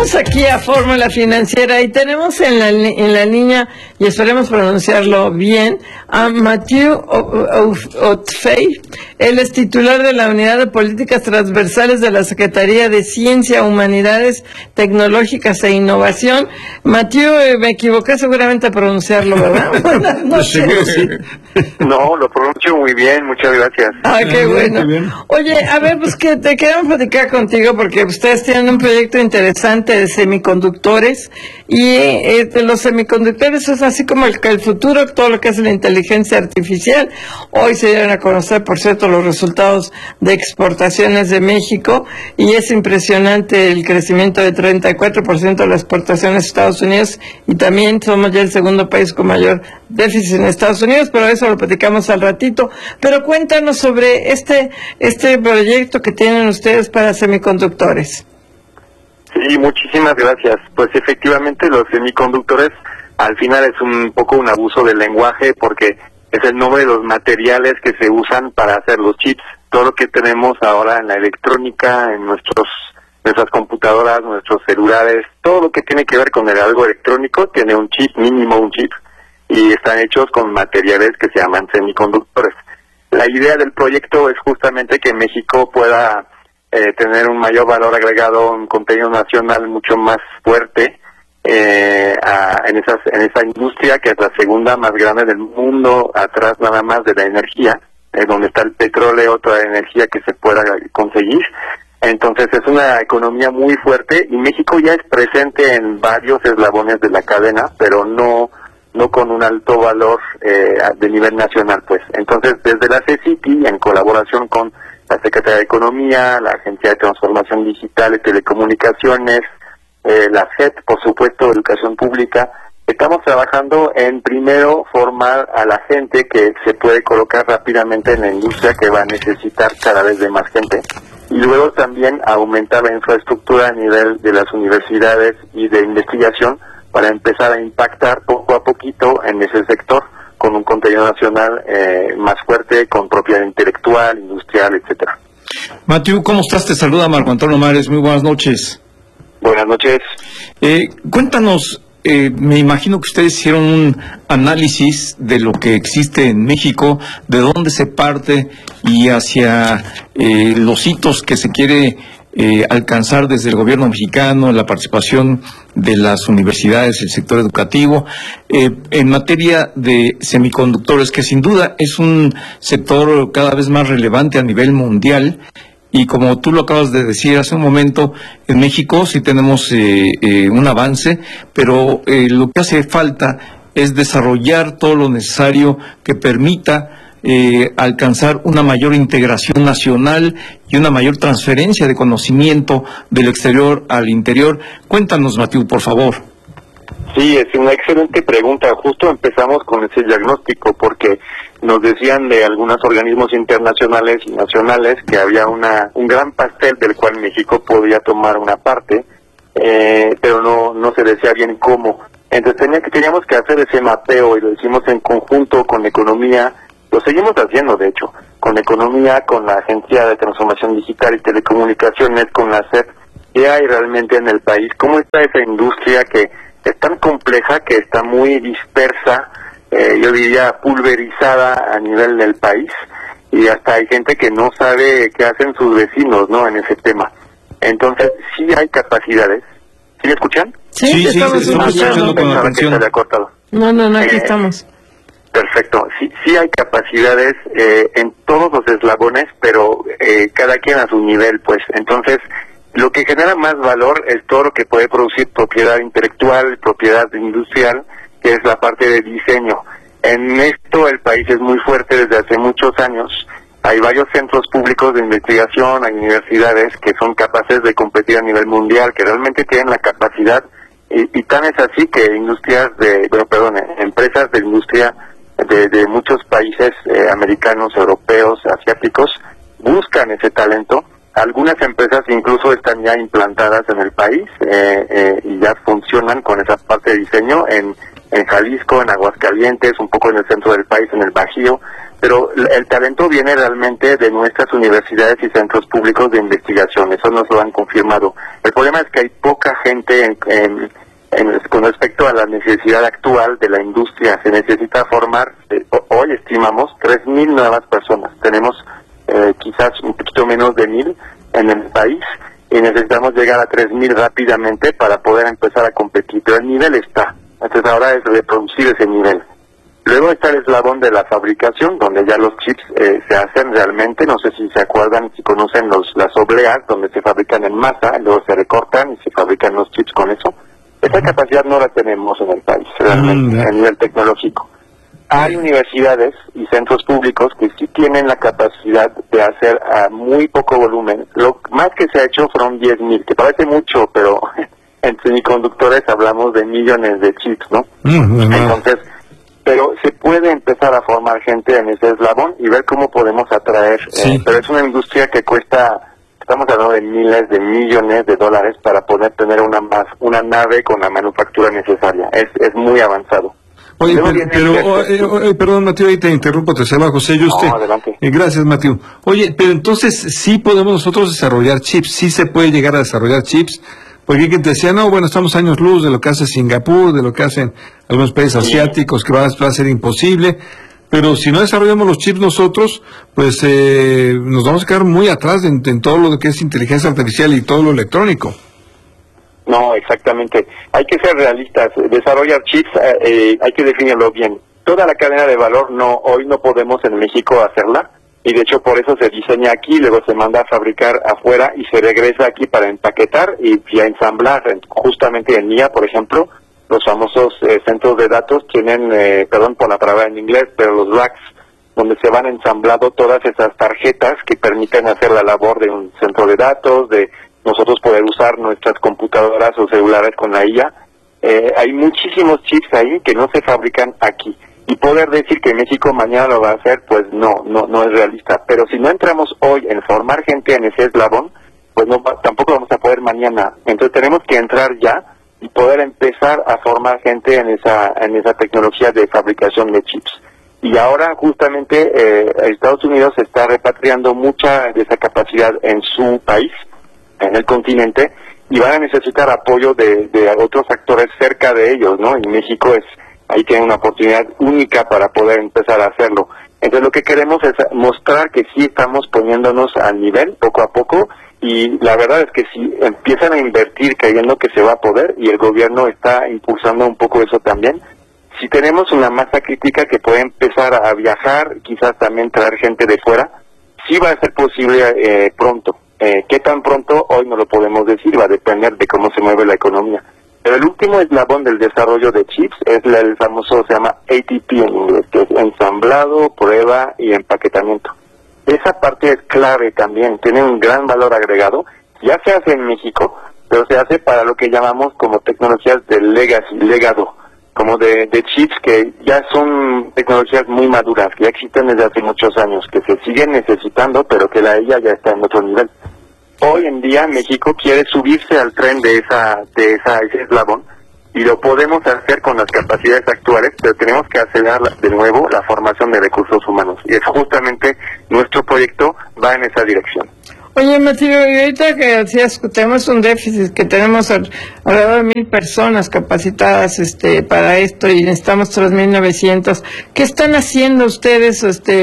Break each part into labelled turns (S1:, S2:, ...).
S1: Tenemos aquí a Fórmula Financiera y tenemos en la línea, y esperemos pronunciarlo bien, a Mathieu Otfey. Él es titular de la Unidad de Políticas Transversales de la Secretaría de Ciencia, Humanidades Tecnológicas e Innovación. Mathieu, me equivoqué seguramente a pronunciarlo, ¿verdad? Buenas noches.
S2: Sí. No, lo pronuncio muy bien, muchas gracias.
S1: Ah, qué bueno. Oye, a ver, pues que te queremos platicar contigo porque ustedes tienen un proyecto interesante de semiconductores y los semiconductores es así como el futuro, todo lo que es la inteligencia artificial. Hoy se dieron a conocer, por cierto, los resultados de exportaciones de México y es impresionante el crecimiento de 34% de las exportaciones a Estados Unidos y también somos ya el segundo país con mayor déficit en Estados Unidos, pero eso lo platicamos al ratito. Pero cuéntanos sobre este proyecto que tienen ustedes para semiconductores.
S2: Sí, muchísimas gracias. Pues efectivamente los semiconductores al final es un poco un abuso del lenguaje porque es el nombre de los materiales que se usan para hacer los chips. Todo lo que tenemos ahora en la electrónica, en nuestras computadoras, nuestros celulares, todo lo que tiene que ver con algo electrónico tiene un chip, mínimo un chip, y están hechos con materiales que se llaman semiconductores. La idea del proyecto es justamente que México pueda tener un mayor valor agregado, un contenido nacional mucho más fuerte en esa industria que es la segunda más grande del mundo, atrás nada más de la energía, donde está el petróleo, toda la energía que se pueda conseguir. Entonces es una economía muy fuerte y México ya es presente en varios eslabones de la cadena, pero no con un alto valor de nivel nacional, pues. Entonces desde la CECITI, en colaboración con la Secretaría de Economía, la Agencia de Transformación Digital y Telecomunicaciones, la SED, por supuesto, Educación Pública, estamos trabajando en primero formar a la gente que se puede colocar rápidamente en la industria que va a necesitar cada vez de más gente, y luego también aumentar la infraestructura a nivel de las universidades y de investigación para empezar a impactar poco a poquito en ese sector, con un contenido nacional más fuerte, con propiedad intelectual, industrial, etcétera.
S3: Mathieu, ¿cómo estás? Te saluda Marco Antonio Mares, muy buenas noches.
S2: Buenas noches.
S3: Cuéntanos, me imagino que ustedes hicieron un análisis de lo que existe en México, de dónde se parte y hacia los hitos que se quiere alcanzar desde el gobierno mexicano, la participación de las universidades, el sector educativo, en materia de semiconductores, que sin duda es un sector cada vez más relevante a nivel mundial. Y como tú lo acabas de decir hace un momento, en México sí tenemos un avance, pero lo que hace falta es desarrollar todo lo necesario que permita alcanzar una mayor integración nacional y una mayor transferencia de conocimiento del exterior al interior. Cuéntanos, Mathieu, por favor.
S2: Sí, es una excelente pregunta. Justo empezamos con ese diagnóstico porque nos decían de algunos organismos internacionales y nacionales que había un gran pastel del cual México podía tomar una parte, pero no se decía bien cómo. Entonces teníamos que hacer ese mapeo y lo hicimos en conjunto con economía. Lo seguimos haciendo, de hecho, con economía, con la Agencia de Transformación Digital y Telecomunicaciones, con la SED. ¿Qué hay realmente en el país? ¿Cómo está esa industria que es tan compleja, que está muy dispersa, yo diría pulverizada a nivel del país? Y hasta hay gente que no sabe qué hacen sus vecinos, ¿no?, en ese tema. Entonces, sí hay capacidades. ¿Sí me escuchan?
S1: Sí, estamos escuchando.
S2: Pensaba que se había cortado.
S1: No, aquí estamos.
S2: Perfecto. Sí hay capacidades en todos los eslabones, pero cada quien a su nivel, pues. Entonces, lo que genera más valor es todo lo que puede producir propiedad intelectual, propiedad industrial, que es la parte de diseño. En esto el país es muy fuerte desde hace muchos años. Hay varios centros públicos de investigación, hay universidades que son capaces de competir a nivel mundial, que realmente tienen la capacidad, y tan es así que empresas de industria de muchos países americanos, europeos, asiáticos, buscan ese talento. Algunas empresas incluso están ya implantadas en el país y ya funcionan con esa parte de diseño en en Jalisco, en Aguascalientes, un poco en el centro del país, en el Bajío, pero el talento viene realmente de nuestras universidades y centros públicos de investigación, eso nos lo han confirmado. El problema es que hay poca gente con respecto a la necesidad actual de la industria. Se necesita formar, hoy estimamos, 3,000 nuevas personas. Tenemos quizás un poquito menos de 1,000 en el país y necesitamos llegar a 3,000 rápidamente para poder empezar a competir, pero el nivel está. Entonces ahora es reproducir ese nivel. Luego está el eslabón de la fabricación, donde ya los chips se hacen realmente. No sé si se acuerdan, si conocen las obleas, donde se fabrican en masa, luego se recortan y se fabrican los chips con eso. Esa capacidad no la tenemos en el país, realmente, a nivel tecnológico. Hay universidades y centros públicos que sí tienen la capacidad de hacer a muy poco volumen. Lo más que se ha hecho fueron 10,000, que parece mucho, pero en semiconductores hablamos de millones de chips, ¿no? Entonces, pero se puede empezar a formar gente en ese eslabón y ver cómo podemos atraer, pero es una industria que cuesta, estamos hablando de miles de millones de dólares para poder tener una nave con la manufactura necesaria. Es muy avanzado.
S4: Oye, perdón, Mateo, ahí te interrumpo, te llama José Yuste.
S2: No, adelante.
S4: Gracias, Mateo. Oye, pero entonces sí podemos nosotros desarrollar chips, sí se puede llegar a desarrollar chips, porque hay quien te decía, no, bueno, estamos años luz de lo que hace Singapur, de lo que hacen algunos países asiáticos, que va a ser imposible, pero si no desarrollamos los chips nosotros, pues nos vamos a quedar muy atrás en todo lo que es inteligencia artificial y todo lo electrónico.
S2: No, exactamente. Hay que ser realistas. Desarrollar chips hay que definirlo bien. Toda la cadena de valor hoy no podemos en México hacerla, y de hecho por eso se diseña aquí, luego se manda a fabricar afuera y se regresa aquí para empaquetar y a ensamblar. Justamente en MIA, por ejemplo, los famosos centros de datos tienen, perdón por la palabra en inglés, pero los racks, donde se van ensamblando todas esas tarjetas que permiten hacer la labor de un centro de datos, de nosotros poder usar nuestras computadoras o celulares con la IA. Hay muchísimos chips ahí que no se fabrican aquí. Y poder decir que México mañana lo va a hacer, pues no es realista. Pero si no entramos hoy en formar gente en ese eslabón, pues tampoco vamos a poder mañana. Entonces tenemos que entrar ya y poder empezar a formar gente en esa tecnología de fabricación de chips. Y ahora justamente Estados Unidos está repatriando mucha de esa capacidad en su país, en el continente, y van a necesitar apoyo de otros actores cerca de ellos, ¿no? Y México ahí tiene una oportunidad única para poder empezar a hacerlo. Entonces lo que queremos es mostrar que sí estamos poniéndonos al nivel poco a poco, y la verdad es que si empiezan a invertir creyendo que se va a poder, y el gobierno está impulsando un poco eso también, si tenemos una masa crítica que puede empezar a viajar, quizás también traer gente de fuera, sí va a ser posible pronto. ¿Qué tan pronto? Hoy no lo podemos decir, va a depender de cómo se mueve la economía. Pero el último eslabón del desarrollo de chips es el famoso, se llama ATP en inglés, que es ensamblado, prueba y empaquetamiento. Esa parte es clave también, tiene un gran valor agregado. Ya se hace en México, pero se hace para lo que llamamos como tecnologías de legado, como de chips que ya son tecnologías muy maduras, que ya existen desde hace muchos años, que se siguen necesitando, pero que la IA ya está en otro nivel. Hoy en día México quiere subirse al tren de ese eslabón, y lo podemos hacer con las capacidades actuales, pero tenemos que acelerar de nuevo la formación de recursos humanos, y es justamente nuestro proyecto va en esa dirección.
S1: Oye, Mateo, y ahorita que decías que tenemos un déficit, que tenemos alrededor de 1,000 personas capacitadas para esto, y necesitamos 3,900, ¿qué están haciendo ustedes?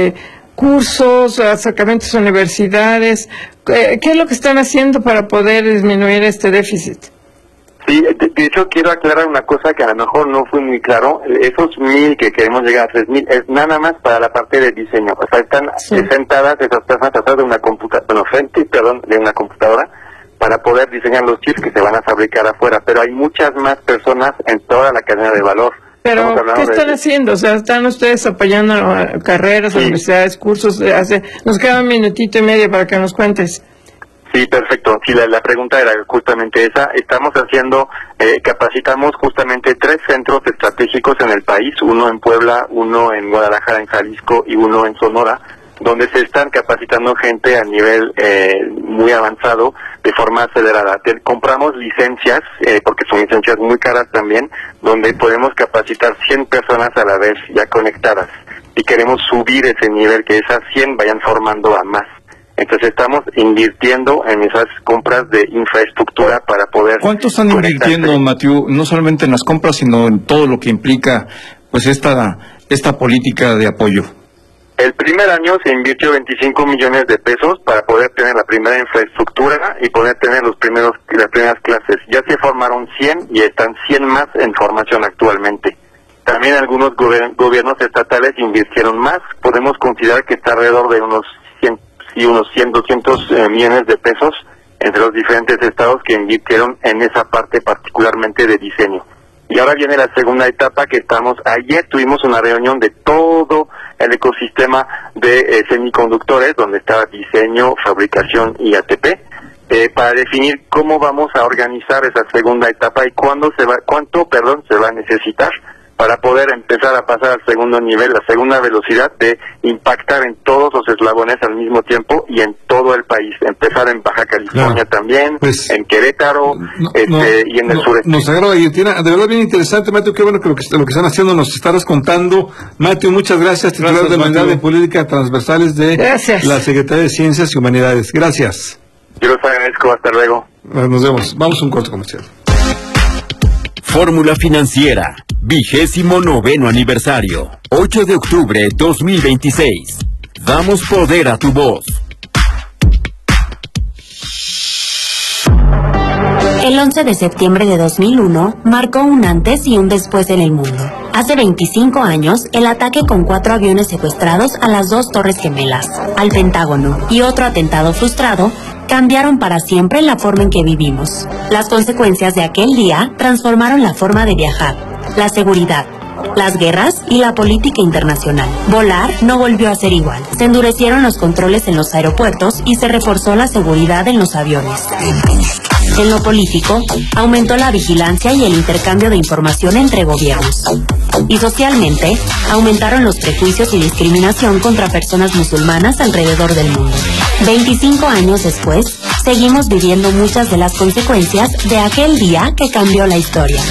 S1: Cursos, acercamientos a universidades, ¿qué es lo que están haciendo para poder disminuir este déficit?
S2: Sí, de hecho quiero aclarar una cosa que a lo mejor no fue muy claro. Esos 1,000 que queremos llegar a 3,000 es nada más para la parte de diseño. O sea, están sentadas esas personas atrás de una de una computadora para poder diseñar los chips que se van a fabricar afuera. Pero hay muchas más personas en toda la cadena de valor.
S1: Pero, ¿qué están haciendo? O sea, ¿están ustedes apoyando carreras, universidades, cursos? Nos queda 1 minutito y medio para que nos cuentes.
S2: Sí, perfecto. Sí, la pregunta era justamente esa. Estamos haciendo, capacitamos justamente 3 centros estratégicos en el país, uno en Puebla, uno en Guadalajara, en Jalisco, y uno en Sonora, donde se están capacitando gente a nivel muy avanzado de forma acelerada. Compramos licencias, porque son licencias muy caras también, donde podemos capacitar 100 personas a la vez ya conectadas, y queremos subir ese nivel, que esas 100 vayan formando a más. Entonces estamos invirtiendo en esas compras de infraestructura para poder...
S3: ¿Cuánto están invirtiendo, Matthew, no solamente en las compras, sino en todo lo que implica pues esta política de apoyo?
S2: El primer año se invirtió 25 millones de pesos para poder tener la primera infraestructura y poder tener las primeras clases. Ya se formaron 100 y están 100 más en formación actualmente. También algunos gobiernos estatales invirtieron más. Podemos considerar que está alrededor de unos 200 millones de pesos entre los diferentes estados que invirtieron en esa parte particularmente de diseño. Y ahora viene la segunda etapa que ayer tuvimos una reunión de todo el ecosistema de semiconductores, donde estaba diseño, fabricación y ATP, para definir cómo vamos a organizar esa segunda etapa y cuánto se va a necesitar para poder empezar a pasar al segundo nivel, la segunda velocidad de impactar en todos los eslabones al mismo tiempo y en todo el país. Empezar en Baja California también, pues, en Querétaro y en el sureste.
S4: Nos agrada, Argentina. De verdad bien interesante, Matthew. Qué bueno que lo que están haciendo nos estarás contando. Matthew, muchas gracias. Titular de la Unidad de Política Transversales de la Secretaría de Ciencias y Humanidades. Gracias.
S2: Yo los agradezco. Hasta luego.
S4: Nos vemos. Vamos a un corto comercial.
S5: Fórmula Financiera, 29º aniversario, 8 de octubre 2026. Damos poder a tu voz.
S6: El 11 de septiembre de 2001 marcó un antes y un después en el mundo. Hace 25 años, el ataque con 4 aviones secuestrados a las 2 Torres Gemelas, al Pentágono y otro atentado frustrado cambiaron para siempre la forma en que vivimos. Las consecuencias de aquel día transformaron la forma de viajar, la seguridad, las guerras y la política internacional. Volar no volvió a ser igual. Se endurecieron los controles en los aeropuertos y se reforzó la seguridad en los aviones. En lo político, aumentó la vigilancia y el intercambio de información entre gobiernos. Y socialmente, aumentaron los prejuicios y discriminación contra personas musulmanas alrededor del mundo. 25 años después, seguimos viviendo muchas de las consecuencias de aquel día que cambió la historia.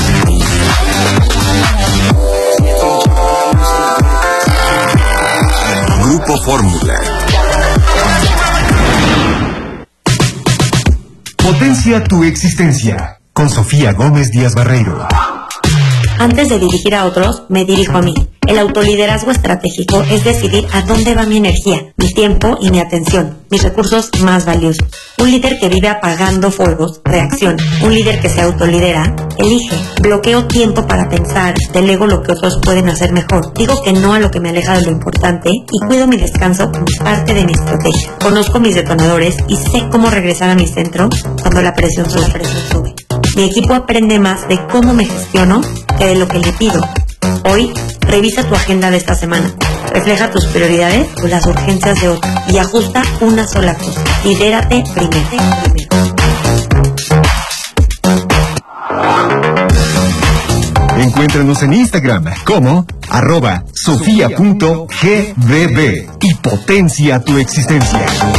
S5: Grupo Fórmula.
S7: Potencia tu existencia, con Sofía Gómez Díaz Barreiro.
S6: Antes de dirigir a otros, me dirijo a mí. El autoliderazgo estratégico es decidir a dónde va mi energía, mi tiempo y mi atención, mis recursos más valiosos. Un líder que vive apagando fuegos, reacciona. Un líder que se autolidera, elige. Bloqueo tiempo para pensar, delego lo que otros pueden hacer mejor. Digo que no a lo que me aleja de lo importante y cuido mi descanso como parte de mi estrategia. Conozco mis detonadores y sé cómo regresar a mi centro cuando la presión sube. Mi equipo aprende más de cómo me gestiono que de lo que le pido. Hoy, revisa tu agenda de esta semana. Refleja tus prioridades o las urgencias de otro y ajusta una sola cosa. Lidérate primero.
S7: Encuéntranos en Instagram como @sofia.gbb y potencia tu existencia.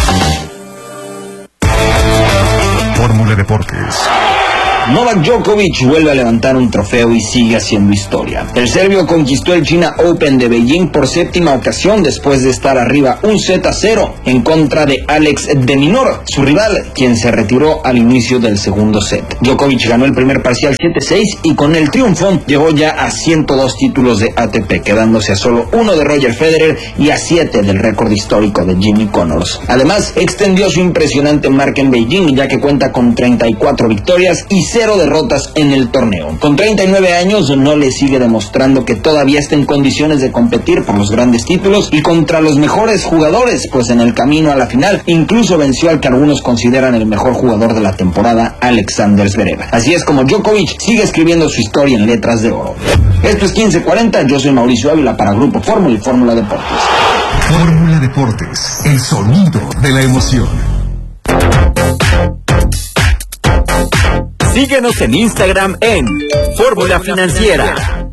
S7: Fórmula Deportes.
S8: Novak Djokovic vuelve a levantar un trofeo y sigue haciendo historia. El serbio conquistó el China Open de Beijing por 7ª ocasión después de estar arriba 1-0 en contra de Alex de Minaur, su rival, quien se retiró al inicio del segundo set. Djokovic ganó el primer parcial 7-6 y con el triunfo llegó ya a 102 títulos de ATP, quedándose a solo 1 de Roger Federer y a 7 del récord histórico de Jimmy Connors. Además, extendió su impresionante marca en Beijing, ya que cuenta con 34 victorias y 0 derrotas en el torneo. Con 39 años no le sigue demostrando que todavía está en condiciones de competir por los grandes títulos y contra los mejores jugadores, pues en el camino a la final incluso venció al que algunos consideran el mejor jugador de la temporada, Alexander Zverev. Así es como Djokovic sigue escribiendo su historia en letras de oro. Esto es 1540, yo soy Mauricio Ávila para Grupo Fórmula y Fórmula Deportes.
S7: Fórmula Deportes, el sonido de la emoción.
S5: Síguenos en Instagram en Fórmula Financiera.